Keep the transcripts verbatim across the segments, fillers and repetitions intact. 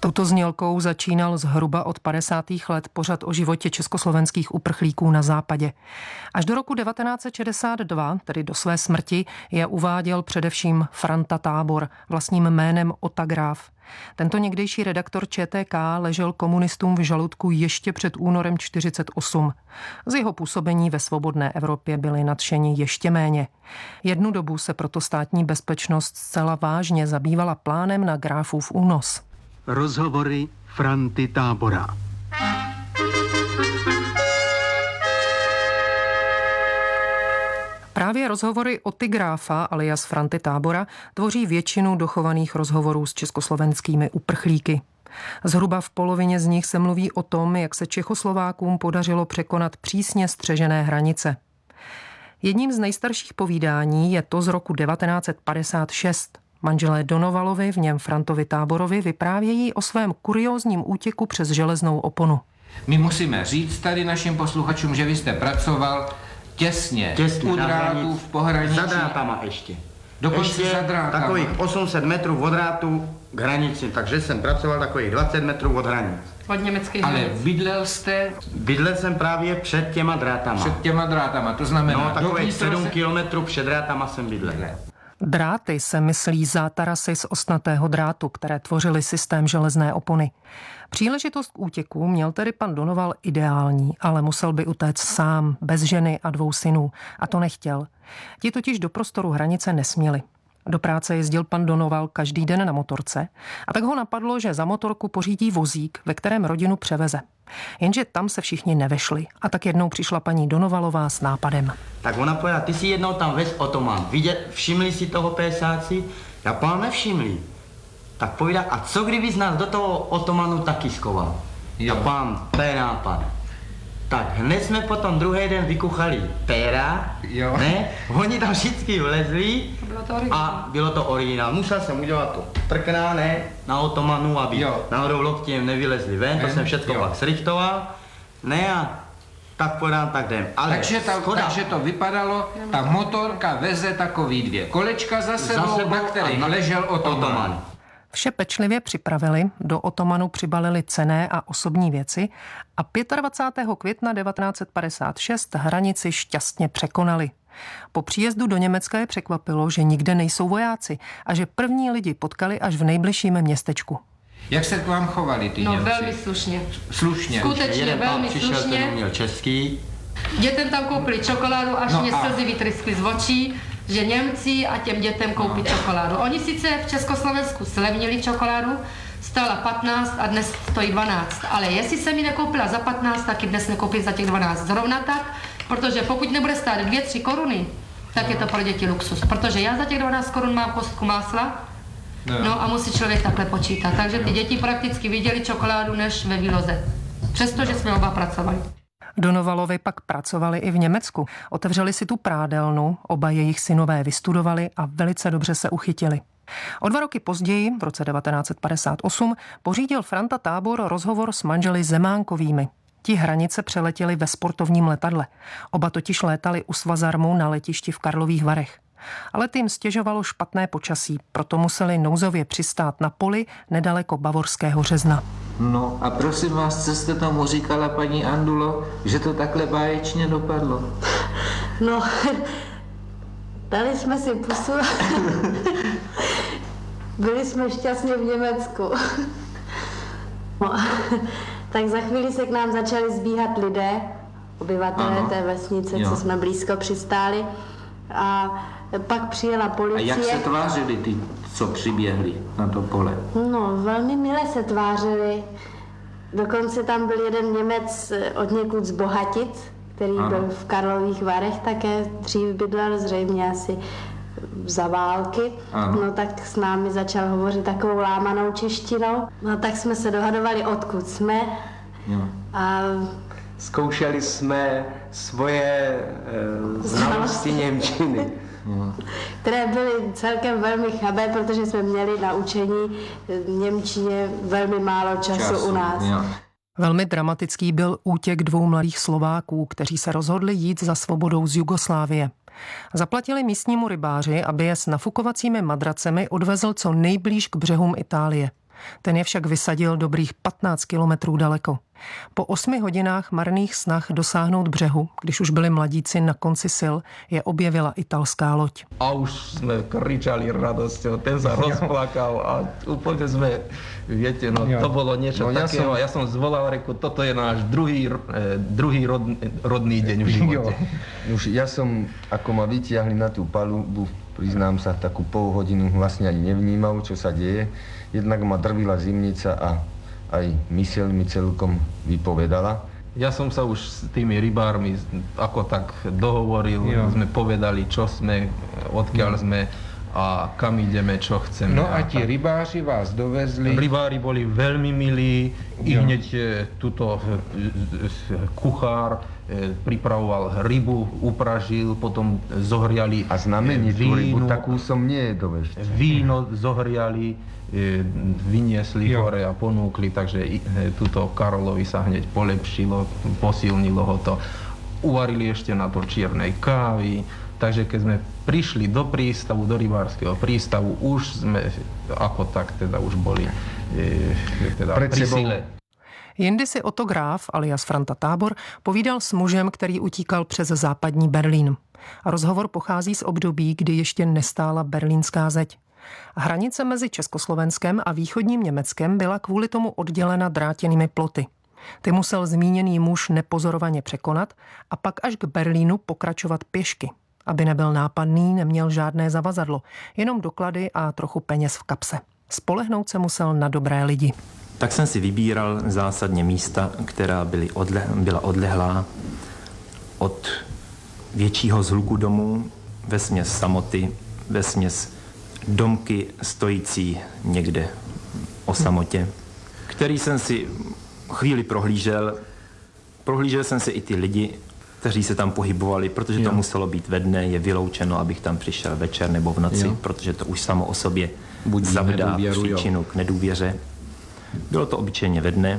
Touto znělkou začínal zhruba od padesátých let pořad o životě československých uprchlíků na západě. Až do roku devatenáct set šedesát dva, tedy do své smrti, je uváděl především Franta Tábor, vlastním jménem Ota Graf. Tento někdejší redaktor Č T K ležel komunistům v žaludku ještě před únorem čtyřicet osm. Z jeho působení ve svobodné Evropě byli nadšeni ještě méně. Jednu dobu se proto státní bezpečnost zcela vážně zabývala plánem na Grafův únos. Rozhovory Franty Tábora. Právě rozhovory Oty Grafa alias Franty Tábora tvoří většinu dochovaných rozhovorů s československými uprchlíky. Zhruba v polovině z nich se mluví o tom, jak se Čechoslovákům podařilo překonat přísně střežené hranice. Jedním z nejstarších povídání je to z roku devatenáct set padesát šest. Manželé Donovalovi, v něm Frantovi Táborovi, vyprávějí o svém kuriózním útěku přes železnou oponu. My musíme říct tady našim posluchačům, že vy jste pracoval těsně, těsně u drátů v pohraničí. Za drátama ještě. Dokonce ještě za drátama. Takových osm set metrů od drátu k hranici, takže jsem pracoval takových dvacet metrů od hranic. Od německých Ale hranic. bydlel jste? Bydlel jsem právě před těma drátama. Před těma drátama, to znamená... No, takových sedm se... kilometrů před drátama jsem bydlel. Dráty se myslí zátarasy z ostnatého drátu, které tvořily systém železné opony. Příležitost k útěku měl tedy pan Donoval ideální, ale musel by utéct sám, bez ženy a dvou synů. A to nechtěl. Ti totiž do prostoru hranice nesměli. Do práce jezdil pan Donoval každý den na motorce a tak ho napadlo, že za motorku pořídí vozík, ve kterém rodinu převeze. Jenže tam se všichni nevešli a tak jednou přišla paní Donovalová s nápadem. Tak ona povedala, ty si jednou tam vez otoman. Vidět, všimli si toho pésáci? Já pán nevšimli. Tak povídá, a co kdyby z nás do toho otomanu taky skoval? Já pán, to je nápad. Tak hned jsme potom druhý den vykuchali péra, jo. Ne? Oni tam všichni vlezli bylo to a bylo to originál. Musel jsem udělat to prkná, ne, na otomanu, aby jo. Náhodou loktěm nevylezli ven, to jsem všechno pak srichtoval, ne a tak podám, tak jdem. Ale takže, ta, takže to vypadalo, ta motorka veze takový dvě kolečka za sebou, za sebou na kterých ležel otoman. otoman. Vše pečlivě připravili, do otomanu přibalili cenné a osobní věci a dvacátého pátého května devatenáct set padesát šest hranici šťastně překonali. Po příjezdu do Německa je překvapilo, že nikde nejsou vojáci a že první lidi potkali až v nejbližším městečku. Jak se k vám chovali ty no, Němci? No velmi slušně. Slušně. Skutečně jeden velmi přišel, slušně. Ten uměl český. Dětem tam koupili čokoládu, až no mě a... slzy vytryskly z očí, že Němci a těm dětem koupí no. čokoládu. Oni sice v Československu slevnili čokoládu, stála patnáct a dnes stojí dvanáct. Ale jestli jsem ji nekoupila za patnáct, tak ji dnes nekoupím za těch dvanáct. Zrovna tak, protože pokud nebude stát dvě, tři koruny, tak je to pro děti luxus. Protože já za těch dvanáct korun mám kostku másla, no, no a musí člověk takhle počítat. Takže ty děti prakticky viděli čokoládu než ve výloze. Přestože jsme oba pracovali. Donovalovi pak pracovali i v Německu. Otevřeli si tu prádelnu, oba jejich synové vystudovali a velice dobře se uchytili. O dva roky později, v roce devatenáct set padesát osm, pořídil Franta Tábor rozhovor s manželi Zemánkovými. Ti hranice přeletěli ve sportovním letadle. Oba totiž létali u Svazarmu na letišti v Karlových Varech. Ale tím stěžovalo špatné počasí, proto museli nouzově přistát na poli nedaleko Bavorského Řezna. No a prosím vás, co jste tomu říkala, paní Andulo, že to takhle báječně dopadlo? No, dali jsme si pusu. Byli jsme šťastně v Německu. No, tak za chvíli se k nám začali zbíhat lidé, obyvatelé ano. té vesnice, jo. co jsme blízko přistáli. A pak přijela policie. A jak se tvářili ty, co přiběhli na to pole? No, velmi milé se tvářili. Dokonce tam byl jeden Němec od někud z Bohatic, který ano. byl v Karlových Varech také, dřív bydlel zřejmě asi za války. Ano. No tak s námi začal hovořit takovou lámanou češtinou. No tak jsme se dohadovali, odkud jsme. Jo. A zkoušeli jsme svoje e, znalosti němčiny. Které byly celkem velmi chabé, protože jsme měli na učení němčině velmi málo času, času u nás. Jo. Velmi dramatický byl útěk dvou mladých Slováků, kteří se rozhodli jít za svobodou z Jugoslávie. Zaplatili místnímu rybáři, aby je s nafukovacími madracemi odvezl co nejblíž k břehům Itálie. Ten je však vysadil dobrých patnáct kilometrů daleko. Po osmi hodinách marných snah dosáhnout břehu, když už byli mladíci na konci sil, je objevila italská loď. A už jsme kričali radosťou, ten sa rozplakal a úplne sme, viete, no to bolo niečo no, takého. Ja som, ja som zvolal, reku, toto je náš druhý, druhý rod, rodný deň v živote. Jo. Už ja som, ako ma vytiahli na tú palubu, priznám sa, takú pol hodinu vlastne ani nevnímal, čo sa deje. Jednak ma drvila zimnica a aj myseľ mi celkom vypovedala. Ja som sa už s tými rybármi ako tak dohovoril, jo. Sme povedali, čo sme, odkiaľ jo. Sme a kam ideme, čo chceme. No a ti rybáři vás dovezli? Rybári boli veľmi milí, i hneď tuto kuchár pripravoval rybu, upražil, potom zohriali a znamení tú rybu, takú som nejedol ešte. Víno zohriali, vyniesli jo. Hore a ponúkli, takže tuto Karolovi sa hneď polepšilo, posilnilo ho to. Uvarili ešte na to čiernej kávy, takže keď sme prišli do prístavu, do rybárskeho prístavu, už sme ako tak teda už boli teda pri sile. Jindy si Otto Graf, alias Franta Tábor, povídal s mužem, který utíkal přes západní Berlín. A rozhovor pochází z období, kdy ještě nestála berlínská zeď. Hranice mezi Československem a východním Německem byla kvůli tomu oddělena drátěnými ploty. Ty musel zmíněný muž nepozorovaně překonat a pak až k Berlínu pokračovat pěšky. Aby nebyl nápadný, neměl žádné zavazadlo, jenom doklady a trochu peněz v kapse. Spolehnout se musel na dobré lidi. Tak jsem si vybíral zásadně místa, která byly odle, byla odlehlá od většího zhluku domů, vesměs samoty, vesměs domky stojící někde o samotě, který jsem si chvíli prohlížel. Prohlížel jsem si i ty lidi, kteří se tam pohybovali, protože to jo. muselo být ve dne, je vyloučeno, abych tam přišel večer nebo v noci, jo. protože to už samo o sobě zavdá příčinu k nedůvěře. Bylo to obyčejně ve dne.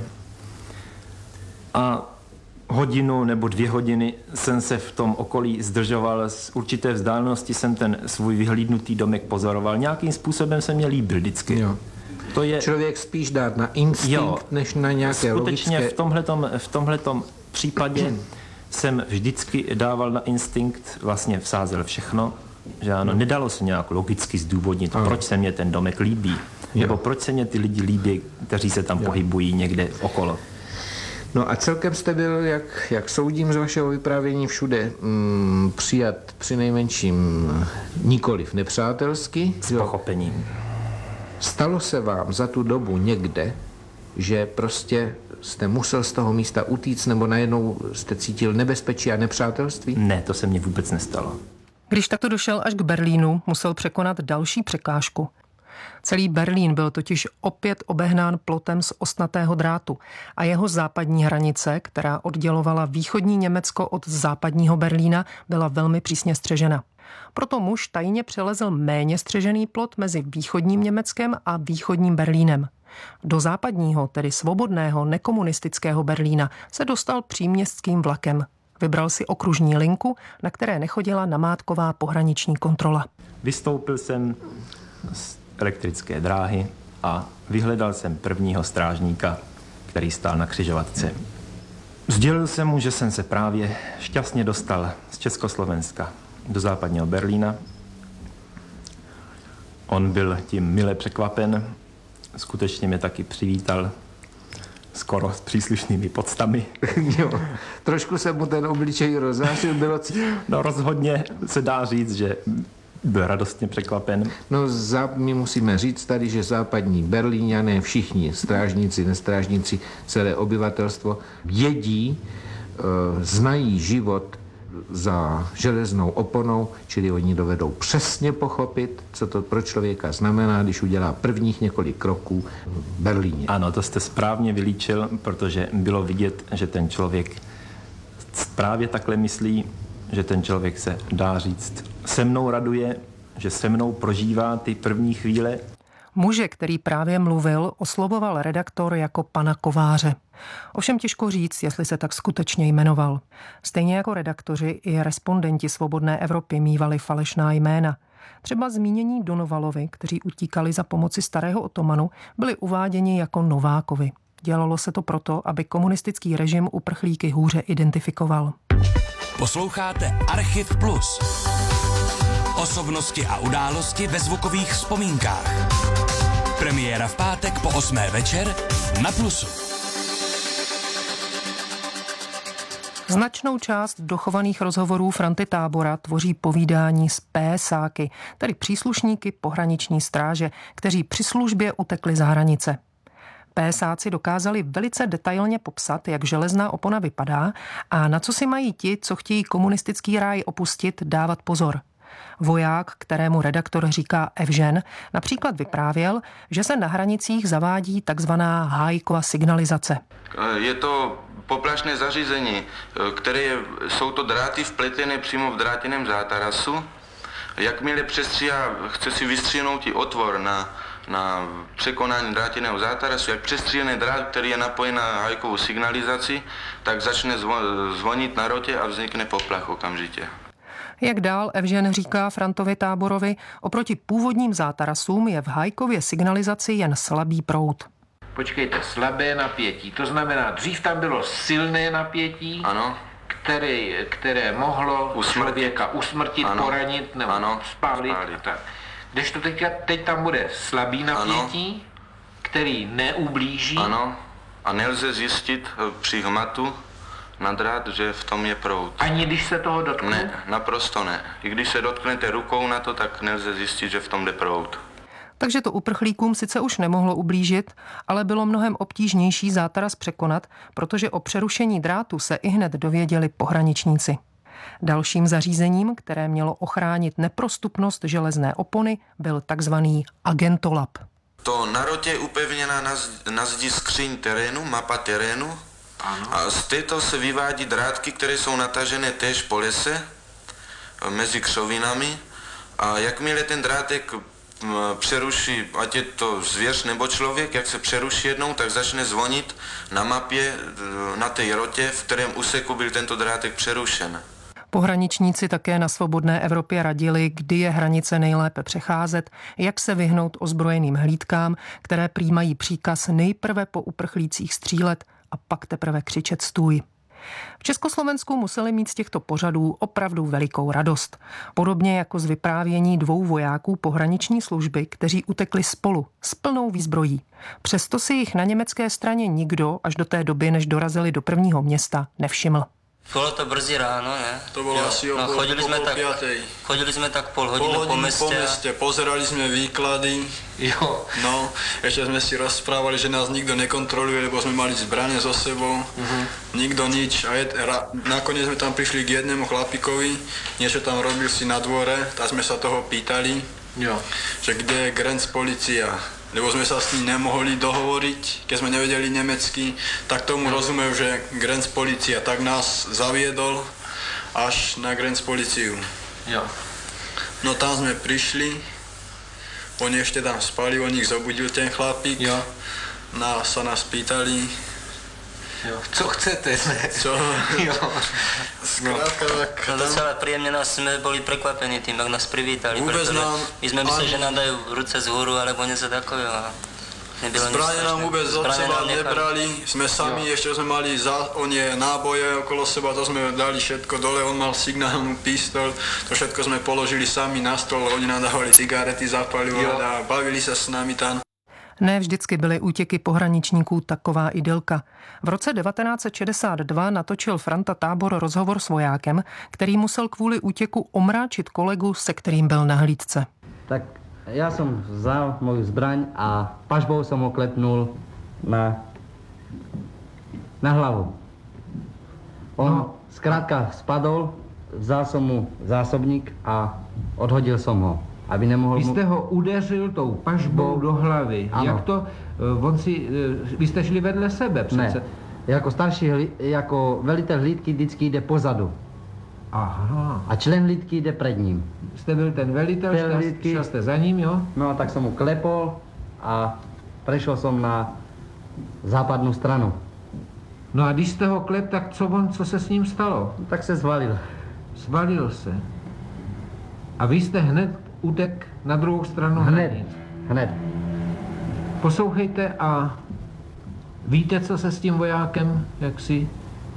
A hodinu nebo dvě hodiny jsem se v tom okolí zdržoval. Z určité vzdálenosti jsem ten svůj vyhlídnutý domek pozoroval. Nějakým způsobem se mě líbil vždycky. Jo. To je člověk spíš dát na instinkt, jo, než na nějaké skutečně logické... v tomhletom, v tomhletom případě jsem vždycky dával na instinkt, vlastně vsázel všechno, že ano, no. nedalo se nějak logicky zdůvodnit, ano. proč se mě ten domek líbí, jo. nebo proč se mě ty lidi líbí, kteří se tam jo. pohybují někde okolo. No a celkem jste byl, jak, jak soudím z vašeho vyprávění, všude mm, přijat přinejmenším nikoliv nepřátelsky. S pochopením. Stalo se vám za tu dobu někde, že prostě jste musel z toho místa utíct, nebo najednou jste cítil nebezpečí a nepřátelství? Ne, to se mně vůbec nestalo. Když takto došel až k Berlínu, musel překonat další překážku. Celý Berlín byl totiž opět obehnán plotem z ostnatého drátu a jeho západní hranice, která oddělovala východní Německo od západního Berlína, byla velmi přísně střežena. Proto muž tajně přelezl méně střežený plot mezi východním Německem a východním Berlínem. Do západního, tedy svobodného, nekomunistického Berlína se dostal příměstským vlakem. Vybral si okružní linku, na které nechodila namátková pohraniční kontrola. Vystoupil jsem z elektrické dráhy a vyhledal jsem prvního strážníka, který stál na křižovatce. Sdělil jsem mu, že jsem se právě šťastně dostal z Československa do západního Berlína. On byl tím mile překvapen, skutečně mě taky přivítal skoro s příslušnými poctami. Jo, trošku se mu ten obličej rozářil, bylo... No rozhodně se dá říct, že byl radostně překvapen. No za, my musíme říct tady, že západní Berlíňané, všichni strážníci, nestrážníci, celé obyvatelstvo vědí, e, znají život za železnou oponou, čili oni dovedou přesně pochopit, co to pro člověka znamená, když udělá prvních několik kroků v Berlíně. Ano, to jste správně vylíčil, protože bylo vidět, že ten člověk právě takhle myslí, že ten člověk se, dá říct, se mnou raduje, že se mnou prožívá ty první chvíle. Muže, který právě mluvil, oslovoval redaktor jako pana Kováře. Ovšem těžko říct, jestli se tak skutečně jmenoval. Stejně jako redaktoři i respondenti Svobodné Evropy mívali falešná jména. Třeba zmínění Donovalovi, kteří utíkali za pomoci starého otomanu, byli uváděni jako Novákovi. Dělalo se to proto, aby komunistický režim uprchlíky hůře identifikoval. Posloucháte Archiv Plus. Osobnosti a události ve zvukových vzpomínkách. Premiéra v pátek po osmé večer na Plusu. Značnou část dochovaných rozhovorů Franty Tábora tvoří povídání s pésáky, tedy příslušníky pohraniční stráže, kteří při službě utekli za hranice. Pésáci dokázali velice detailně popsat, jak železná opona vypadá a na co si mají ti, co chtějí komunistický ráj opustit, dávat pozor. Voják, kterému redaktor říká Evžen, například vyprávěl, že se na hranicích zavádí takzvaná Hájkova signalizace. Je to poplašné zařízení, které je, jsou to dráty vpletené přímo v drátěném zátarasu. Jakmile přestříhá, chce si vystříhnout otvor na, na překonání drátěného zátarasu, jak přestříhaný drát, který je napojen na Hájkovou signalizaci, tak začne zvonit na rotě a vznikne poplach okamžitě. Jak dál Evžen říká Frantovi Táborovi, oproti původním zátarasům je v Hájkově signalizaci jen slabý proud. Počkejte, slabé napětí, to znamená, dřív tam bylo silné napětí, ano. Které, které mohlo usmrtit. Člověka usmrtit, ano. Poranit nebo ano. Spálit. Spálit. Tak. Kdežto teď, teď tam bude slabý napětí, ano. Který neublíží. Ano, a nelze zjistit při hmatu na drát, že v tom je proud. Ani když se toho dotkne? Ne, naprosto ne. I když se dotknete rukou na to, tak nelze zjistit, že v tom jde proud. Takže to uprchlíkům sice už nemohlo ublížit, ale bylo mnohem obtížnější zátaras překonat, protože o přerušení drátu se ihned dověděli pohraničníci. Dalším zařízením, které mělo ochránit neprostupnost železné opony, byl takzvaný agentolab. To na rotě je upevněná na, na zdi skříň terénu, mapa terénu. Ano. A z této se vyvádí drátky, které jsou natažené též po lese, mezi křovinami. A jakmile ten drátek přeruší, ať je to zvěř nebo člověk, jak se přeruší jednou, tak začne zvonit na mapě na té rotě, v kterém úseku byl tento drátek přerušen. Pohraničníci také na svobodné Evropě radili, kdy je hranice nejlépe přecházet, jak se vyhnout ozbrojeným hlídkám, které přijímají příkaz nejprve po uprchlících střílet a pak teprve křičet stůj. V Československu museli mít z těchto pořadů opravdu velikou radost. Podobně jako z vyprávění dvou vojáků pohraniční služby, kteří utekli spolu s plnou výzbrojí. Přesto si jich na německé straně nikdo až do té doby, než dorazili do prvního města, nevšiml. Bylo to brzy ráno, ne? To bylo jo. Asi no, chodili jsme tak, chodili jsme tak pol hodinu, pol hodinu po městě. po městě, pozerali jsme výklady. Jo. No, ještě jsme si rozprávali, že nás nikdo nekontroluje, lebo jsme mali zbraně so sebou. Uh-huh. Nikdo nič. A je, ra, nakoniec jsme tam prišli k jednému chlapíkovi, niečo tam robil si na dvore, tak jsme sa toho pýtali, jo. Že kde je Grenz policia. Lebo sme sa s ním nemohli dohovoriť, keď sme nevedeli nemecky, tak tomu rozumel, že Grenz policia, tak nás zaviedol až na Grenz policiu. Jo. No tam sme prišli, oni ešte tam spali, on ich zobudil ten chlapík, jo. Na, sa nás pýtali, jo. Co chcete? Ne? Co? Jo. Zkrátka, tak... No docela príjemne nás sme boli prekvapení tým, jak nás privítali. Vôbec nám... My sme mysleli, že nám dajú ruce z hôru, alebo niečo takového. Zbraně nám vůbec od seba nebrali, jsme sami, jo. Ještě jsme mali za, onie náboje okolo seba, to jsme dali všetko dole, on mal signálnu pistol, to všetko jsme položili sami na stôl, oni nám dávali cigarety, zapalivali a bavili se s nami tam. Ne vždycky byly útěky pohraničníků taková idylka. V roce devatenáct set šedesát dva natočil Franta Tábor rozhovor s vojákem, který musel kvůli útěku omráčit kolegu, se kterým byl na hlídce. Tak já jsem vzal moju zbraň a pažbou jsem ho klepnul na, na hlavu. On no. Zkrátka spadl, vzal jsem mu zásobník a odhodil jsem ho. Aby nemohl... Vy jste ho udeřil tou pažbou do hlavy. Ano. Jak to? On si, vy jste šli vedle sebe přece. Ne. Jako starší, jako velitel hlídky vždycky jde pozadu. Aha. A člen hlídky jde před ním. Jste byl ten velitel, šel, hlídky, šel jste za ním, jo? No tak jsem mu klepol a přešel jsem na západnou stranu. No a když jste ho klep, tak co on, co se s ním stalo? Tak se zvalil. Zvalil se. A vy jste hned utek na druhou stranu hned. hranic. Hned. Poslouchejte, a víte, co se s tím vojákem, jak si,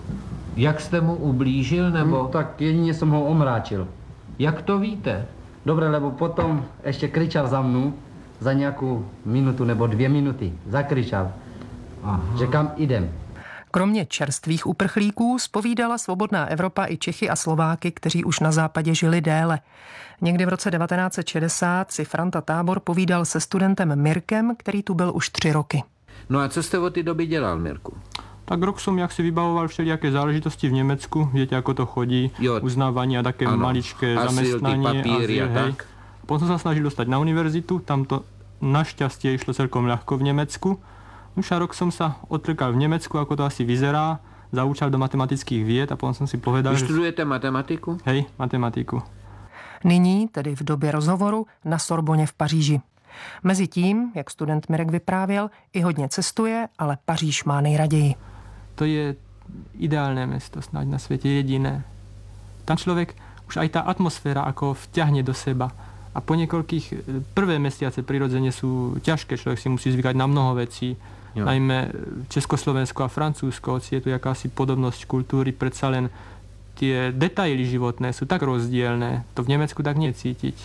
jak jste mu ublížil, nebo? Hmm, tak jedině jsem ho omráčil. Jak to víte? Dobre, lebo potom ještě kričal za mnou za nějakou minutu nebo dvě minuty. Zakričal, Aha. že kam idem. Kromě čerstvých uprchlíků zpovídala Svobodná Evropa i Čechy a Slováky, kteří už na západě žili déle. Někdy v roce devatenáct set šedesát si Franta Tábor povídal se studentem Mirkem, který tu byl už tři roky. No a co jste od té doby dělal, Mirku? Tak rok som jak si vybavoval všelijaké záležitosti v Nemecku, viete, ako to chodí, jo. Uznávanie a také ano. maličké azyl, zamestnanie. Papíry azyl, a tak. Potom som sa snažil dostať na univerzitu, tam to našťastie išlo celkom ľahko v Nemecku. Už a rok som sa odtrkal v Nemecku, ako to asi vyzerá, zaučal do matematických vied a potom som si povedal, Vy študujete matematiku? Hej, matematiku. Nyní, tedy v době rozhovoru, na Sorboně v Paříži. Mezitím, jak student Mirek vyprávěl, i hodně cestuje, ale Paříž má nejraději. To je ideálne mesto, snáď na svete jediné. Tam človek, už aj tá atmosféra ako vťahne do seba. A po niekoľkých, prvé mesiace prirodzene sú ťažké, človek si musí zvykať na mnoho vecí. Jo. Najmä Československo a Francúzsko, hoci je tu jakási podobnosť kultúry, predsa len tie detaily životné sú tak rozdielne. To v Nemecku tak necítiť,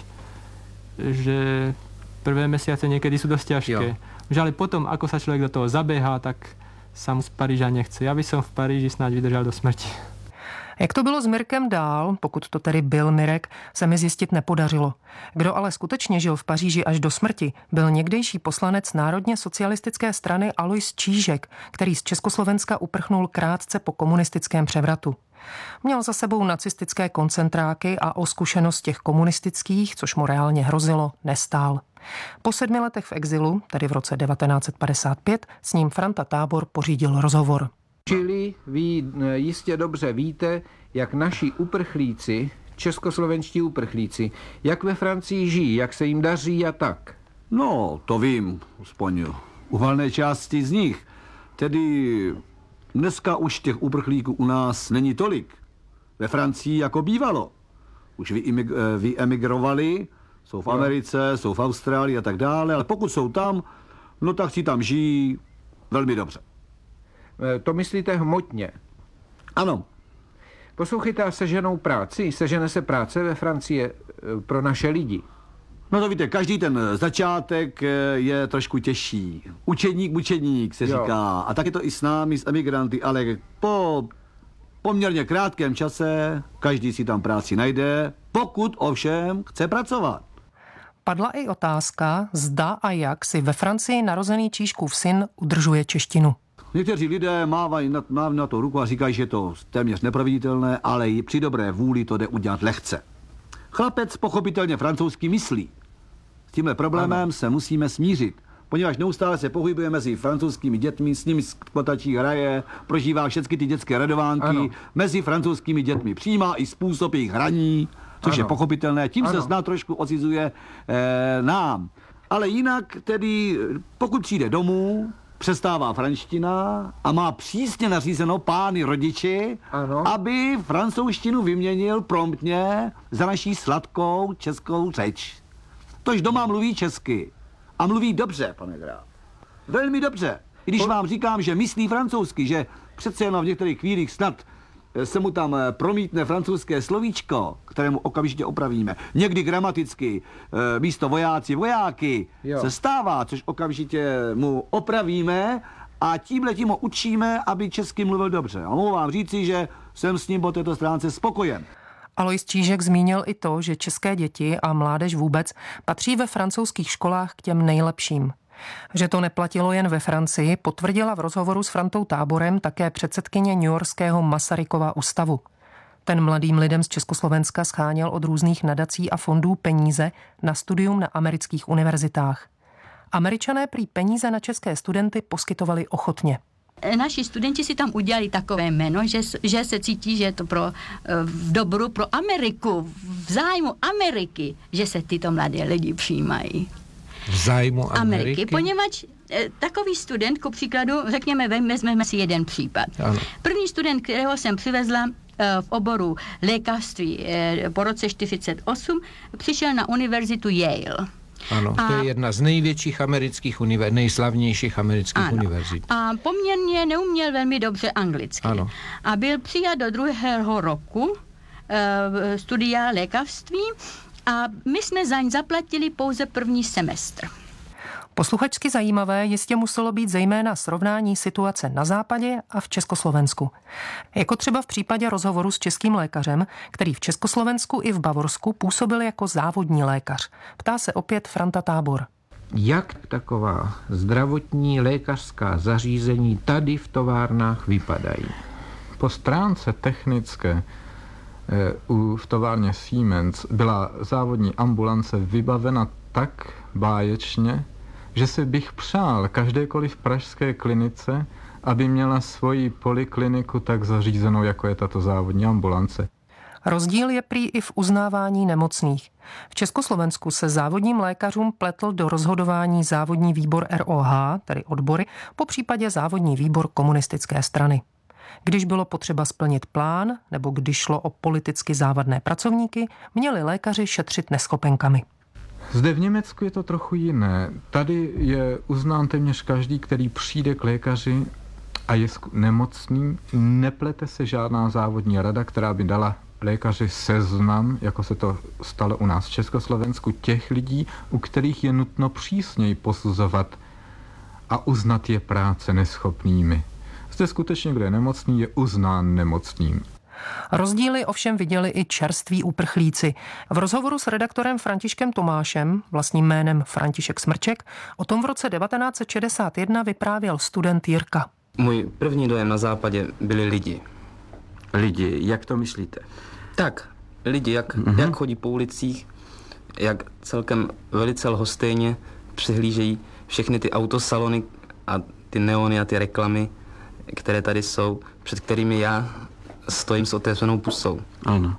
že prvé mesiace niekedy sú dosť ťažké. Už ale potom, ako sa človek do toho zabehá, tak sa mu z Paríža nechce. Ja by som v Paríži snáď vydržal do smrti. Jak to bylo s Mirkem dál, pokud to tedy byl Mirek, se mi zjistit nepodařilo. Kdo ale skutečně žil v Paříži až do smrti, byl někdejší poslanec Národně socialistické strany Alois Čížek, který z Československa uprchnul krátce po komunistickém převratu. Měl za sebou nacistické koncentráky a o zkušenost těch komunistických, což mu reálně hrozilo, nestál. Po sedmi letech v exilu, tedy v roce devatenáct set padesát pět, s ním Franta Tábor pořídil rozhovor. Čili vy jistě dobře víte, jak naši uprchlíci, českoslovenští uprchlíci, jak ve Francii žijí, jak se jim daří a tak. No, to vím, aspoň u valné části z nich. Tedy dneska už těch uprchlíků u nás není tolik. Ve Francii jako bývalo. Už vyemigrovali, jsou v Americe, jsou v Austrálii a tak dále, ale pokud jsou tam, no tak si tam žijí velmi dobře. To myslíte hmotně? Ano. Poslouchejte, a seženou práci? Sežene se práce ve Francii pro naše lidi? No to víte, každý ten začátek je trošku těžší. Učeník, mučeník se říká. Jo. A tak je to i s námi, s emigranty, ale po poměrně krátkém čase každý si tam práci najde, pokud ovšem chce pracovat. Padla i otázka, zda a jak si ve Francii narozený Čížkův syn udržuje češtinu. Někteří lidé mávají na, mávají na to ruku a říkají, že je to téměř neproveditelné, ale i při dobré vůli to jde udělat lehce. Chlapec pochopitelně francouzsky myslí. S tímhle problémem ano. se musíme smířit, poněvadž neustále se pohybuje mezi francouzskými dětmi, s nimi skvotačí hraje, prožívá všechny ty dětské radovánky, ano. mezi francouzskými dětmi přijímá i způsob jejich hraní, což ano. je pochopitelné, tím ano. se snad trošku ocizuje eh, nám. Ale jinak tedy, pokud přijde domů, přestává franština a má přísně nařízeno pány rodiči, ano. aby francouzštinu vyměnil promptně za naší sladkou českou řeč. Tož doma mluví česky. A mluví dobře, pane Graf. Velmi dobře. I když vám říkám, že myslí francouzsky, že přece jenom v některých chvílích snad se mu tam promítne francouzské slovíčko, kterému okamžitě opravíme. Někdy gramaticky místo vojáci vojáky jo. se stává, což okamžitě mu opravíme a tímhletím ho učíme, aby česky mluvil dobře. A mohu vám říci, že jsem s ním po této stránce spokojen. Alois Čížek zmínil i to, že české děti a mládež vůbec patří ve francouzských školách k těm nejlepším. Že to neplatilo jen ve Francii, potvrdila v rozhovoru s Frantou Táborem také předsedkyně newyorského Masarykova ústavu. Ten mladým lidem z Československa scháněl od různých nadací a fondů peníze na studium na amerických univerzitách. Američané prý peníze na české studenty poskytovali ochotně. Naši studenti si tam udělali takové jméno, že, že se cítí, že je to pro, v dobru pro Ameriku, v zájmu Ameriky, že se tyto mladé lidi přijímají. V zájmu Ameriky? Ameriky, poněvadž e, takový student, ku příkladu, řekněme, vezmeme si jeden případ. Ano. První student, kterého jsem přivezla, v oboru lékařství po roce čtyřicet osm přišel na univerzitu Yale. Ano, a, to je jedna z největších amerických univerzit, nejslavnějších amerických ano, univerzit. A poměrně neuměl velmi dobře anglicky. Ano. A byl přijat do druhého roku e, studia lékařství a my jsme za ň zaplatili pouze první semestr. Posluchačsky zajímavé jistě muselo být zejména srovnání situace na západě a v Československu. Jako třeba v případě rozhovoru s českým lékařem, který v Československu i v Bavorsku působil jako závodní lékař. Ptá se opět Franta Tábor. Jak taková zdravotní lékařská zařízení tady v továrnách vypadají? Po stránce technické v továrně Siemens byla závodní ambulance vybavena tak báječně, že si bych přál každékoliv pražské klinice, aby měla svoji polikliniku tak zařízenou, jako je tato závodní ambulance. Rozdíl je prý i v uznávání nemocných. V Československu se závodním lékařům pletl do rozhodování závodní výbor R O H, tedy odbory, po případě závodní výbor komunistické strany. Když bylo potřeba splnit plán, nebo když šlo o politicky závadné pracovníky, měli lékaři šetřit neschopenkami. Zde v Německu je to trochu jiné. Tady je uznán téměř každý, který přijde k lékaři a je nemocný. Neplete se žádná závodní rada, která by dala lékaři seznam, jako se to stalo u nás v Československu, těch lidí, u kterých je nutno přísněji posuzovat a uznat je práce neschopnými. Zde skutečně, kdo je nemocný, je uznán nemocným. Rozdíly ovšem viděli i čerství uprchlíci. V rozhovoru s redaktorem Františkem Tomášem, vlastním jménem František Smrček, o tom v roce devatenáct set šedesát jedna vyprávěl student Jirka. Můj první dojem na západě byli lidi. Lidi, jak to myslíte? Tak, lidi, jak, mm-hmm. jak chodí po ulicích, jak celkem velice lhostejně přihlížejí všechny ty autosalony a ty neony a ty reklamy, které tady jsou, před kterými já stojím s otevřenou pusou. Ano.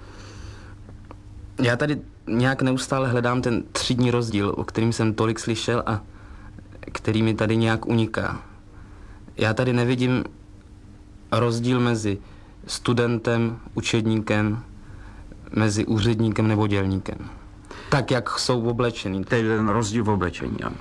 Já tady nějak neustále hledám ten třídní rozdíl, o kterým jsem tolik slyšel a který mi tady nějak uniká. Já tady nevidím rozdíl mezi studentem, učedníkem, mezi úředníkem nebo dělníkem. Tak, jak jsou oblečený. To je ten rozdíl v oblečení, ano.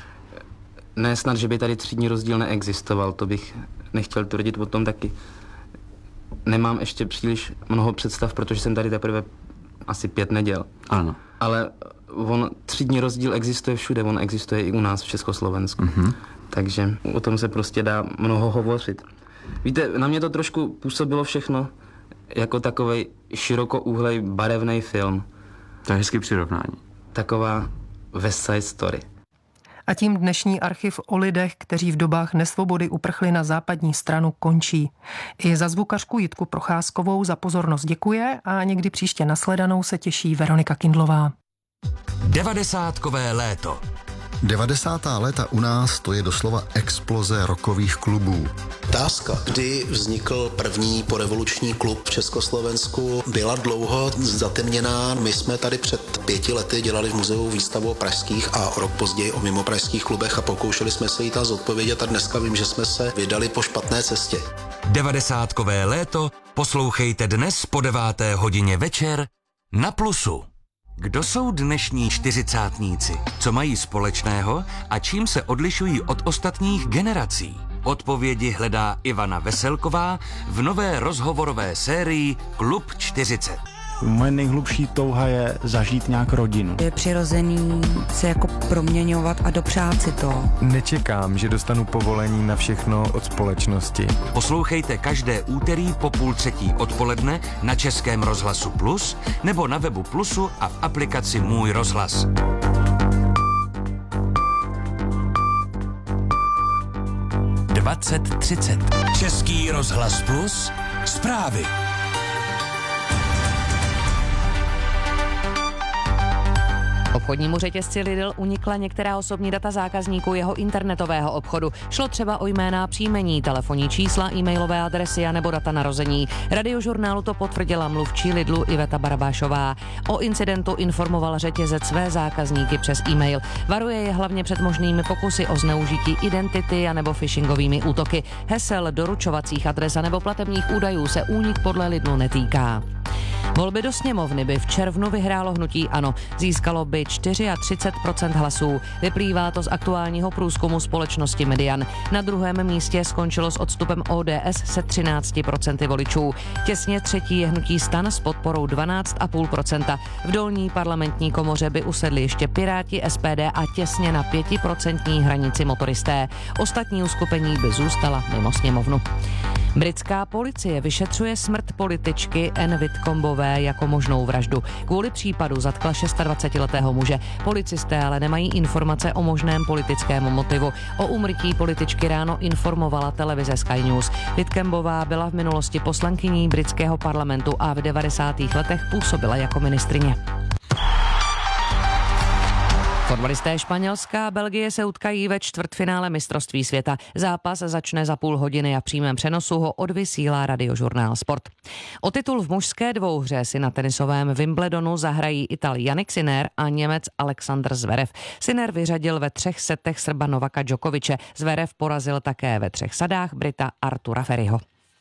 Ne snad, že by tady třídní rozdíl neexistoval, to bych nechtěl tvrdit o tom taky. Nemám ještě příliš mnoho představ, protože jsem tady teprve asi pět neděl. Ano. Ale on, třídní rozdíl existuje všude, on existuje i u nás v Československu. Mm-hmm. Takže o tom se prostě dá mnoho hovořit. Víte, na mě to trošku působilo všechno jako takovej širokouhlej barevný film. To je hezký přirovnání. Taková West Side Story. A tím dnešní archiv o lidech, kteří v dobách nesvobody uprchli na západní stranu, končí. I za zvukařku Jitku Procházkovou za pozornost děkuje a někdy příště nasledanou se těší Veronika Kindlová. Devadesátkové léto. devadesátá léta u nás to je doslova exploze rockových klubů. Otázka, kdy vznikl první porevoluční klub v Československu, byla dlouho zatemněná. My jsme tady před pěti lety dělali v muzeu výstavu o pražských a o rok později o mimopražských klubech a pokoušeli jsme se jí tam zodpovědět a dneska vím, že jsme se vydali po špatné cestě. Devadesátkové léto poslouchejte dnes po deváté hodině večer na Plusu. Kdo jsou dnešní čtyřicátníci? Co mají společného a čím se odlišují od ostatních generací? Odpovědi hledá Ivana Veselková v nové rozhovorové sérii Klub čtyřicet. Moje nejhlubší touha je zažít nějak rodinu. Je přirozený se jako proměňovat a dopřát si to. Nečekám, že dostanu povolení na všechno od společnosti. Poslouchejte každé úterý po půl třetí odpoledne na Českém rozhlasu Plus nebo na webu Plusu a v aplikaci Můj rozhlas. dvacet třicet. Český rozhlas Plus. Zprávy. Obchodnímu řetězci Lidl unikla některá osobní data zákazníků jeho internetového obchodu. Šlo třeba o jména, příjmení, telefonní čísla, e-mailové adresy a nebo data narození. Radiožurnálu to potvrdila mluvčí Lidlu Iveta Barabášová. O incidentu informoval řetězec své zákazníky přes e-mail. Varuje je hlavně před možnými pokusy o zneužití identity a nebo phishingovými útoky. Hesel, doručovacích adres a nebo platebních údajů se únik podle Lidlu netýká. Volby do sněmovny by v červnu vyhrálo hnutí ANO. Získalo by třicet čtyři procent hlasů. Vyplývá to z aktuálního průzkumu společnosti Median. Na druhém místě skončilo s odstupem O D S se třináct procent voličů. Těsně třetí je hnutí STAN s podporou dvanáct celá pět procenta. V dolní parlamentní komoře by usedli ještě Piráti, S P D a těsně na pětiprocentní hranici motoristé. Ostatní uskupení by zůstala mimo sněmovnu. Britská policie vyšetřuje smrt političky Anne Whitcombové jako možnou vraždu. Kvůli případu zatkla dvacetišestiletého muže. Policisté ale nemají informace o možném politickém motivu. O úmrtí političky ráno informovala televize Sky News. Whitcombová byla v minulosti poslankyní britského parlamentu a v devadesátých letech působila jako ministryně. Fotbalisté Španělska a Belgie se utkají ve čtvrtfinále mistrovství světa. Zápas začne za půl hodiny a v přímém přenosu ho odvysílá Radiožurnál Sport. O titul v mužské dvouhře si na tenisovém Wimbledonu zahrají Ital Jannik Sinner a Němec Alexander Zverev. Sinner vyřadil ve třech setech Srba Novaka Djokoviče. Zverev porazil také ve třech sadách Brita Artura Ferryho.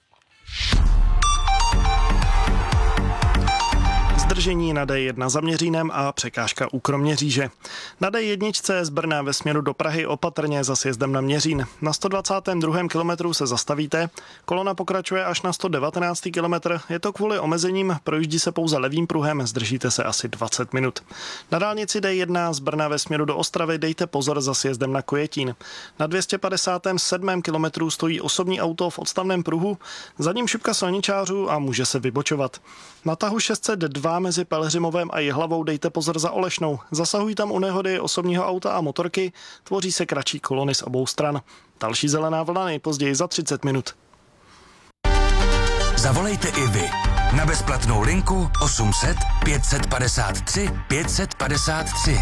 Zdržení na D jedna za Měřínem a překážka u Kroměříže. Na D jedna z Brna ve směru do Prahy opatrně za sjezdem na Měřín. Na sto dvacátém druhém kilometru se zastavíte, kolona pokračuje až na sto devatenáctý kilometr, je to kvůli omezením, projíždí se pouze levým pruhem, zdržíte se asi dvacet minut. Na dálnici D jedna z Brna ve směru do Ostravy dejte pozor za sjezdem na Kojetín. Na dvě stě padesátém sedmém kilometru stojí osobní auto v odstavném pruhu, za ním šipka silničářů a může se vybočovat. Na tahu šest set dva mezi Pelhřimovem a Jihlavou dejte pozor za Olešnou. Zasahují tam u nehody osobního auta a motorky, tvoří se kratší kolony z obou stran. Další zelená vlna nejpozději za třicet minut. Zavolejte i vy na bezplatnou linku osm set pět set padesát tři pět set padesát tři.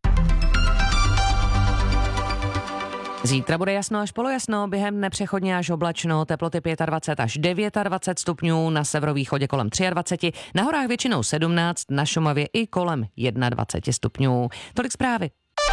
Zítra bude jasno až polojasno, během dne přechodně až oblačno, teploty dvacet pět až dvacet devět stupňů, na severovýchodě kolem dvacet tři, na horách většinou sedmnáct, na Šumavě i kolem dvacet jedna stupňů. Tolik zprávy.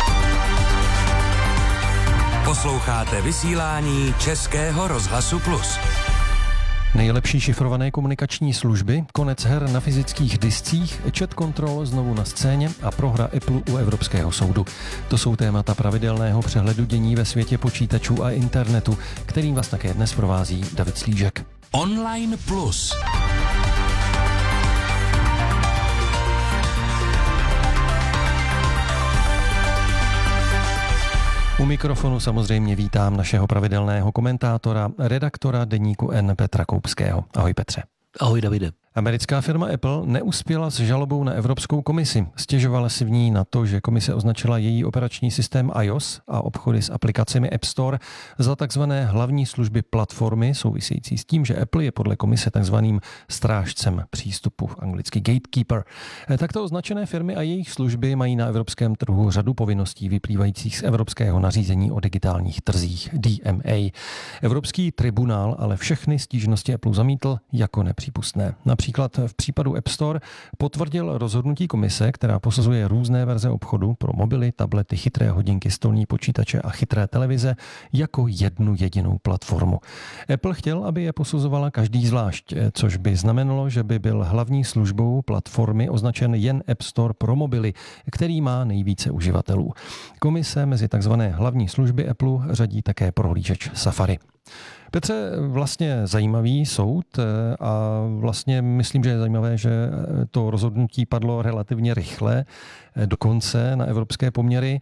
Posloucháte vysílání Českého rozhlasu Plus. Nejlepší šifrované komunikační služby, konec her na fyzických discích, chat control znovu na scéně a prohra Apple u Evropského soudu. To jsou témata pravidelného přehledu dění ve světě počítačů a internetu, kterým vás také dnes provází David Slížek. Online Plus. U mikrofonu samozřejmě vítám našeho pravidelného komentátora, redaktora deníku N Petra Koupského. Ahoj Petře. Ahoj Davide. Americká firma Apple neuspěla s žalobou na Evropskou komisi. Stěžovala si v ní na to, že komise označila její operační systém iOS a obchody s aplikacemi App Store za takzvané hlavní služby platformy, související s tím, že Apple je podle komise takzvaným strážcem přístupu, anglicky gatekeeper. Takto označené firmy a jejich služby mají na evropském trhu řadu povinností vyplývajících z evropského nařízení o digitálních trzích D M A. Evropský tribunál ale všechny stížnosti Apple zamítl jako nepřípustné. Například v případu App Store potvrdil rozhodnutí komise, která posuzuje různé verze obchodu pro mobily, tablety, chytré hodinky, stolní počítače a chytré televize jako jednu jedinou platformu. Apple chtěl, aby je posuzovala každý zvlášť, což by znamenalo, že by byl hlavní službou platformy označen jen App Store pro mobily, který má nejvíce uživatelů. Komise mezi takzvané hlavní služby Apple řadí také prohlížeč Safari. Petře, vlastně zajímavý soud a vlastně myslím, že je zajímavé, že to rozhodnutí padlo relativně rychle, dokonce na evropské poměry.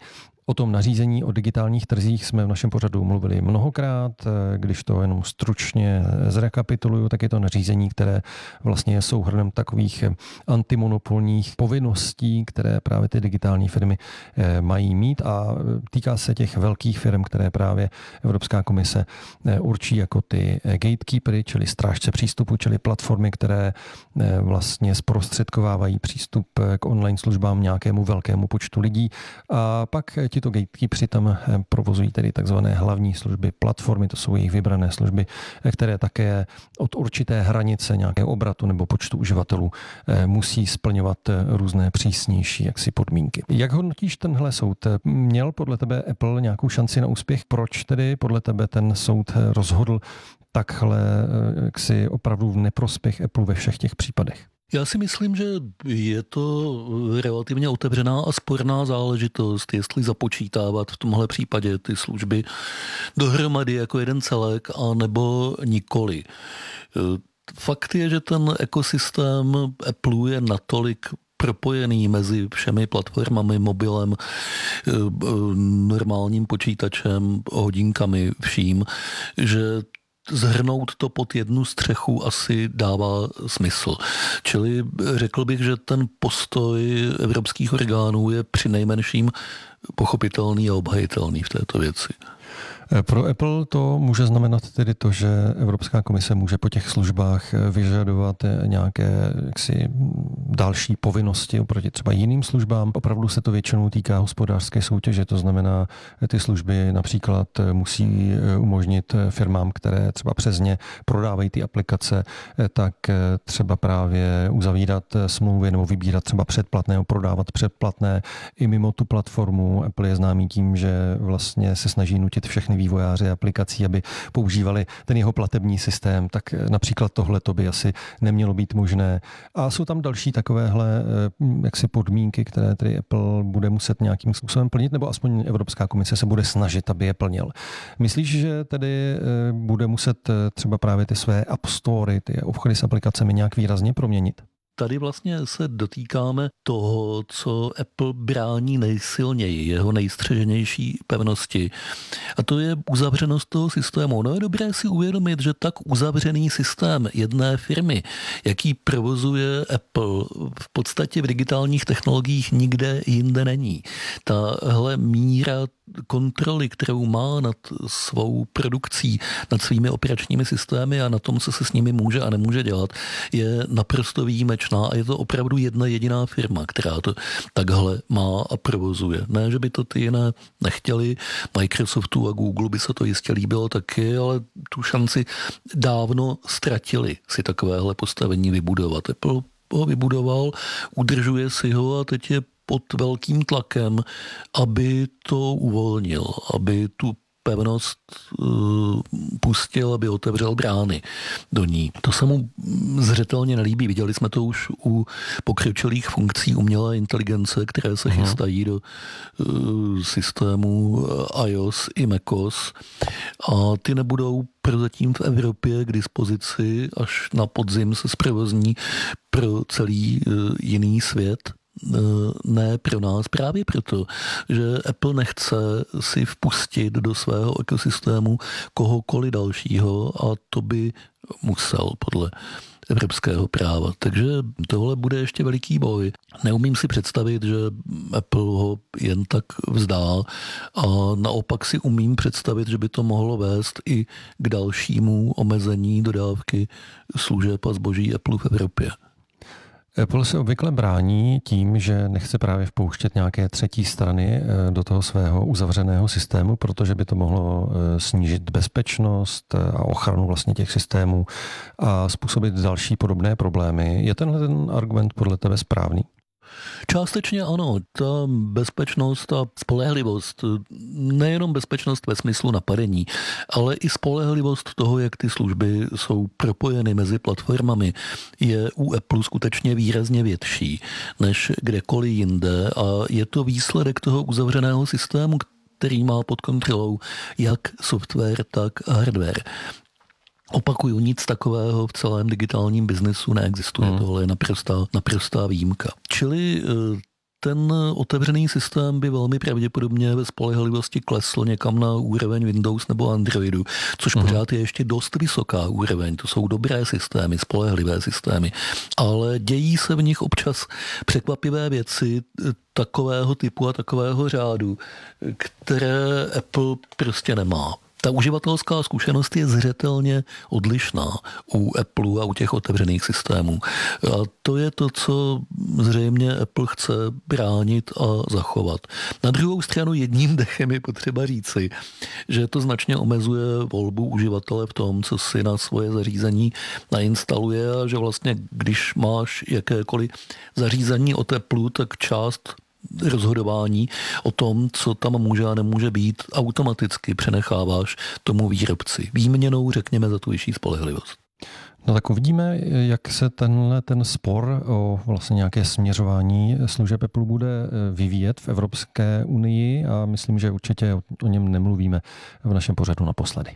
O tom nařízení o digitálních trzích jsme v našem pořadu mluvili mnohokrát. Když to jenom stručně zrekapituluju, tak je to nařízení, které vlastně je souhrnem takových antimonopolních povinností, které právě ty digitální firmy mají mít, a týká se těch velkých firm, které právě Evropská komise určí jako ty gatekeepery, čili strážce přístupu, čili platformy, které vlastně zprostředkovávají přístup k online službám nějakému velkému počtu lidí. A pak tito gatekeeperi tam provozují tedy takzvané hlavní služby platformy, to jsou jejich vybrané služby, které také od určité hranice nějakého obratu nebo počtu uživatelů musí splňovat různé přísnější jaksi podmínky. Jak hodnotíš tenhle soud? Měl podle tebe Apple nějakou šanci na úspěch? Proč tedy podle tebe ten soud rozhodl takhle jaksi opravdu v neprospěch Apple ve všech těch případech? Já si myslím, že je to relativně otevřená a sporná záležitost, jestli započítávat v tomhle případě ty služby dohromady jako jeden celek, a nebo nikoli. Fakt je, že ten ekosystém Apple je natolik propojený mezi všemi platformami, mobilem, normálním počítačem, hodinkami, vším, že zhrnout to pod jednu střechu asi dává smysl. Čili řekl bych, že ten postoj evropských orgánů je přinejmenším pochopitelný a obhajitelný v této věci. Pro Apple to může znamenat tedy to, že Evropská komise může po těch službách vyžadovat nějaké jaksi další povinnosti oproti třeba jiným službám. Opravdu se to většinou týká hospodářské soutěže, to znamená, ty služby například musí umožnit firmám, které třeba přes ně prodávají ty aplikace, tak třeba právě uzavírat smlouvy nebo vybírat třeba předplatné, prodávat předplatné i mimo tu platformu. Apple je známý tím, že vlastně se snaží nutit všechny vývojáři aplikací, aby používali ten jeho platební systém, tak například tohle to by asi nemělo být možné. A jsou tam další takovéhle jaksi podmínky, které tedy Apple bude muset nějakým způsobem plnit, nebo aspoň Evropská komise se bude snažit, aby je plnil. Myslíš, že tedy bude muset třeba právě ty své App Story, ty obchody s aplikacemi nějak výrazně proměnit? Tady vlastně se dotýkáme toho, co Apple brání nejsilněji, jeho nejstřeženější pevnosti. A to je uzavřenost toho systému. No je dobré si uvědomit, že tak uzavřený systém jedné firmy, jaký provozuje Apple, v podstatě v digitálních technologiích nikde jinde není. Tahle míra kontroly, kterou má nad svou produkcí, nad svými operačními systémy a na tom, co se s nimi může a nemůže dělat, je naprosto výjimečná a je to opravdu jedna jediná firma, která to takhle má a provozuje. Ne, že by to ty jiné nechtěli, Microsoftu a Google by se to jistě líbilo taky, ale tu šanci dávno ztratili si takovéhle postavení vybudovat. Apple ho vybudoval, udržuje si ho a teď je pod velkým tlakem, aby to uvolnil, aby tu pevnost uh, pustil, aby otevřel brány do ní. To se mu zřetelně nelíbí. Viděli jsme to už u pokročilých funkcí umělé inteligence, které se chystají do uh, systému iOS i macOS, a ty nebudou prozatím v Evropě k dispozici, až na podzim se zprovozní pro celý uh, jiný svět. Ne pro nás, právě proto, že Apple nechce si vpustit do svého ekosystému kohokoliv dalšího, a to by musel podle evropského práva. Takže tohle bude ještě veliký boj. Neumím si představit, že Apple ho jen tak vzdá, a naopak si umím představit, že by to mohlo vést i k dalšímu omezení dodávky služeb a zboží Apple v Evropě. Apple se obvykle brání tím, že nechce právě vpouštět nějaké třetí strany do toho svého uzavřeného systému, protože by to mohlo snížit bezpečnost a ochranu vlastně těch systémů a způsobit další podobné problémy. Je tenhle ten argument podle tebe správný? Částečně ano. Ta bezpečnost a spolehlivost, nejenom bezpečnost ve smyslu napadení, ale i spolehlivost toho, jak ty služby jsou propojeny mezi platformami, je u Apple skutečně výrazně větší než kdekoliv jinde, a je to výsledek toho uzavřeného systému, který má pod kontrolou jak software, tak hardware. Opakuju, nic takového v celém digitálním biznesu neexistuje. Hmm. Tohle je naprostá, naprostá výjimka. Čili ten otevřený systém by velmi pravděpodobně ve spolehlivosti klesl někam na úroveň Windows nebo Androidu, což uh-huh. pořád je ještě dost vysoká úroveň. To jsou dobré systémy, spolehlivé systémy, ale dějí se v nich občas překvapivé věci takového typu a takového řádu, které Apple prostě nemá. Ta uživatelská zkušenost je zřetelně odlišná u Apple a u těch otevřených systémů. A to je to, co zřejmě Apple chce bránit a zachovat. Na druhou stranu jedním dechem je potřeba říci, že to značně omezuje volbu uživatele v tom, co si na svoje zařízení nainstaluje a že vlastně, když máš jakékoliv zařízení od Apple, tak část rozhodování o tom, co tam může a nemůže být, automaticky přenecháváš tomu výrobci. Výměnou, řekněme, za tu vyšší spolehlivost. No tak uvidíme, jak se tenhle ten spor o vlastně nějaké směřování služeb Apple bude vyvíjet v Evropské unii a myslím, že určitě o něm nemluvíme v našem pořadu naposledy.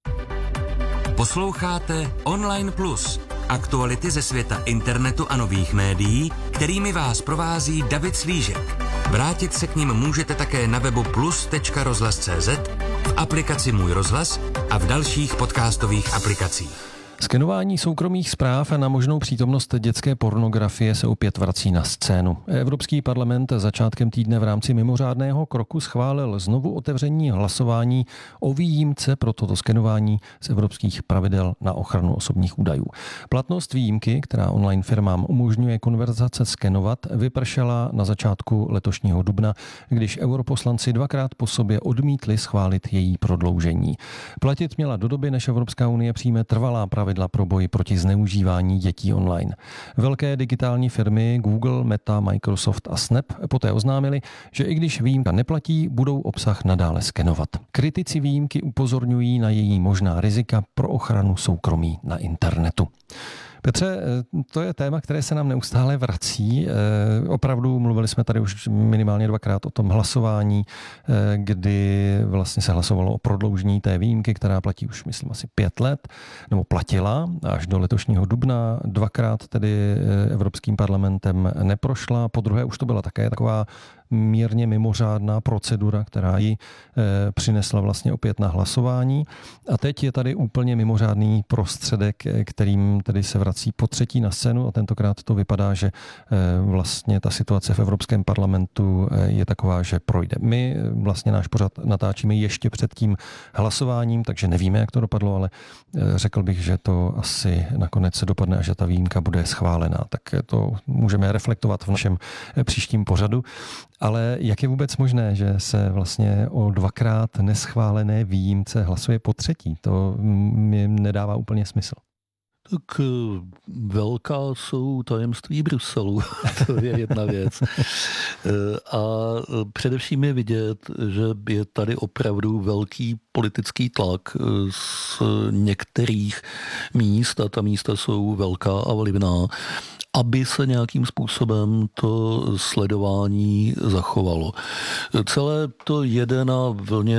Posloucháte Online Plus. Aktuality ze světa internetu a nových médií, kterými vás provází David Slížek. Vrátit se k nim můžete také na webu plus tečka rozhlas tečka cé zet, v aplikaci Můj rozhlas a v dalších podcastových aplikacích. Skenování soukromých zpráv a na možnou přítomnost dětské pornografie se opět vrací na scénu. Evropský parlament začátkem týdne v rámci mimořádného kroku schválil znovu otevření hlasování o výjimce pro toto skenování z evropských pravidel na ochranu osobních údajů. Platnost výjimky, která online firmám umožňuje konverzace skenovat, vypršela na začátku letošního dubna, když europoslanci dvakrát po sobě odmítli schválit její prodloužení. Platit měla do doby, než Evropská unie přijme trvalá pravidla pro boj proti zneužívání dětí online. Velké digitální firmy Google, Meta, Microsoft a Snap poté oznámili, že i když výjimka neplatí, budou obsah nadále skenovat. Kritici výjimky upozorňují na její možná rizika pro ochranu soukromí na internetu. Petře, to je téma, které se nám neustále vrací. Opravdu mluvili jsme tady už minimálně dvakrát o tom hlasování, kdy vlastně se hlasovalo o prodloužení té výjimky, která platí už, myslím, asi pět let, nebo platila až do letošního dubna. Dvakrát tedy Evropským parlamentem neprošla. Po druhé už to byla také taková mírně mimořádná procedura, která ji e, přinesla vlastně opět na hlasování. A teď je tady úplně mimořádný prostředek, kterým tedy se vrací po třetí na scénu a tentokrát to vypadá, že e, vlastně ta situace v Evropském parlamentu e, je taková, že projde. My vlastně náš pořad natáčíme ještě před tím hlasováním, takže nevíme, jak to dopadlo, ale e, řekl bych, že to asi nakonec se dopadne a že ta výjimka bude schválená. Tak to můžeme reflektovat v našem příštím pořadu. Ale jak je vůbec možné, že se vlastně o dvakrát neschválené výjimce hlasuje po třetí? To mi nedává úplně smysl. Tak velká jsou tajemství Bruselu, to je jedna věc. A především je vidět, že je tady opravdu velký politický tlak z některých míst, a ta místa jsou velká a vlivná, aby se nějakým způsobem to sledování zachovalo. Celé to jede na vlně,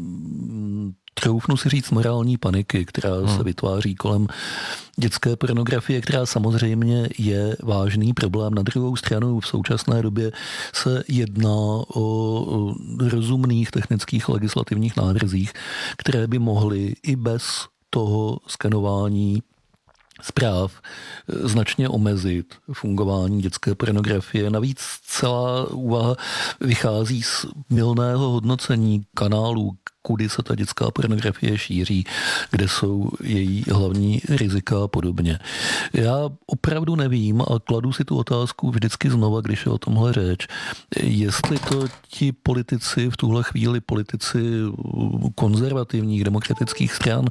troufnu si říct, morální paniky, která hmm. se vytváří kolem dětské pornografie, která samozřejmě je vážný problém. Na druhou stranu v současné době se jedná o rozumných technických legislativních návrzích, které by mohly i bez toho skenování zpráv značně omezit fungování dětské pornografie. Navíc celá úvaha vychází z mylného hodnocení kanálů, kudy se ta dětská pornografie šíří, kde jsou její hlavní rizika a podobně. Já opravdu nevím a kladu si tu otázku vždycky znova, když je o tomhle řeč, jestli to ti politici, v tuhle chvíli politici konzervativních demokratických stran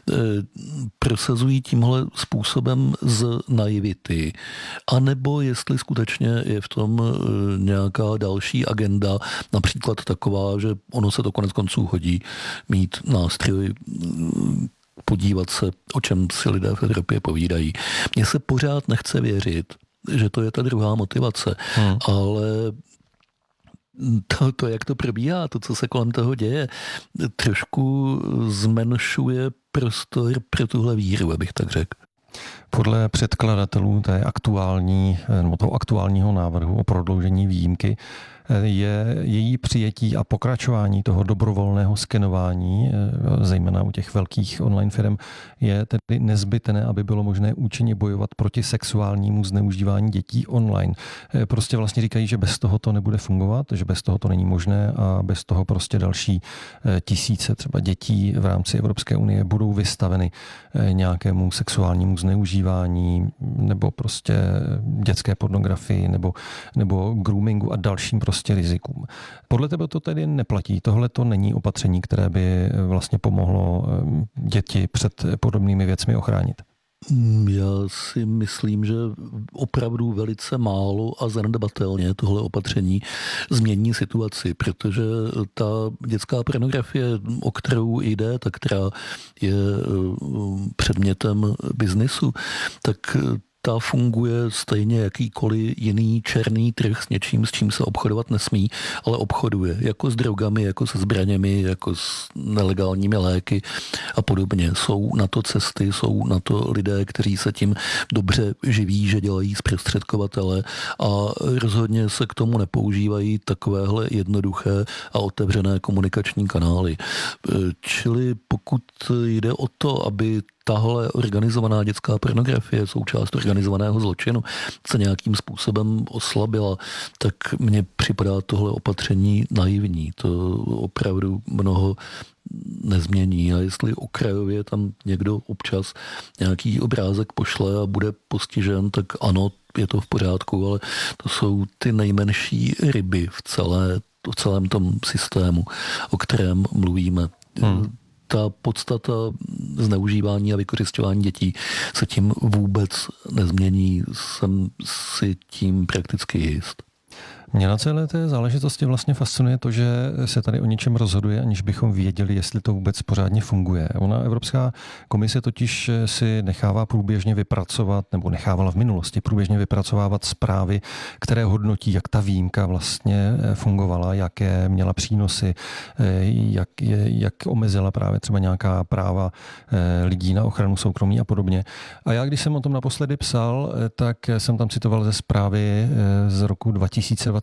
prosazují tímhle způsobem z naivity, anebo jestli skutečně je v tom nějaká další agenda, například taková, že ono se to konec konců hodí mít nástroj, podívat se, o čem si lidé v Evropě povídají. Mně se pořád nechce věřit, že to je ta druhá motivace, hmm. ale to, to, jak to probíhá, to, co se kolem toho děje, trošku zmenšuje prostor pro tuhle víru, abych tak řekl. Podle předkladatelů té aktuální, nebo toho aktuálního návrhu o prodloužení výjimky je její přijetí a pokračování toho dobrovolného skenování, zejména u těch velkých online firm, je tedy nezbytné, aby bylo možné účinně bojovat proti sexuálnímu zneužívání dětí online. Prostě vlastně říkají, že bez toho to nebude fungovat, že bez toho to není možné a bez toho prostě další tisíce třeba dětí v rámci Evropské unie budou vystaveny nějakému sexuálnímu zneužívání nebo prostě dětské pornografii nebo, nebo groomingu a dalším prostě rizikům. Podle tebe to tedy neplatí. Tohle to není opatření, které by vlastně pomohlo děti před podobnými věcmi ochránit. Já si myslím, že opravdu velice málo a zanedbatelně tohle opatření změní situaci, protože ta dětská pornografie, o kterou jde, ta, která je předmětem biznisu, tak ta funguje stejně jakýkoliv jiný černý trh s něčím, s čím se obchodovat nesmí, ale obchoduje jako s drogami, jako se zbraněmi, jako s nelegálními léky a podobně. Jsou na to cesty, jsou na to lidé, kteří se tím dobře živí, že dělají zprostředkovatele a rozhodně se k tomu nepoužívají takovéhle jednoduché a otevřené komunikační kanály. Čili pokud jde o to, aby tahle organizovaná dětská pornografie, součást organizovaného zločinu, se nějakým způsobem oslabila, tak mně připadá tohle opatření naivní. To opravdu mnoho nezmění. A jestli okrajově tam někdo občas nějaký obrázek pošle a bude postižen, tak ano, je to v pořádku, ale to jsou ty nejmenší ryby v, celé, v celém tom systému, o kterém mluvíme. Hmm. Ta podstata zneužívání a vykořisťování dětí se tím vůbec nezmění. Jsem si tím prakticky jist. Mě na celé té záležitosti vlastně fascinuje to, že se tady o něčem rozhoduje, aniž bychom věděli, jestli to vůbec pořádně funguje. Ona Evropská komise totiž si nechává průběžně vypracovat, nebo nechávala v minulosti průběžně vypracovávat zprávy, které hodnotí, jak ta výjimka vlastně fungovala, jaké měla přínosy, jak, jak omezila právě třeba nějaká práva lidí na ochranu soukromí a podobně. A já, když jsem o tom naposledy psal, tak jsem tam citoval ze zprávy z roku dva tisíce dvacet